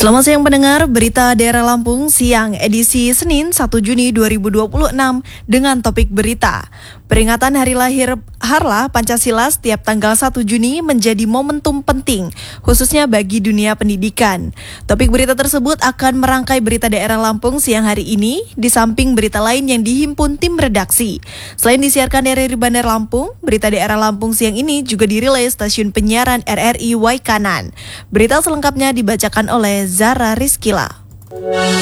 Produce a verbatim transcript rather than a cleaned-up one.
Selamat siang pendengar, berita daerah Lampung siang edisi Senin satu Juni dua ribu dua puluh enam dengan topik berita. Peringatan Hari Lahir Harlah Pancasila setiap tanggal satu Juni menjadi momentum penting, khususnya bagi dunia pendidikan. Topik berita tersebut akan merangkai berita daerah Lampung siang hari ini, di samping berita lain yang dihimpun tim redaksi. Selain disiarkan dari Bandar Lampung, berita daerah Lampung siang ini juga dirilis stasiun penyiaran R R I Waikanan. Berita selengkapnya dibacakan oleh Zara Rizkila.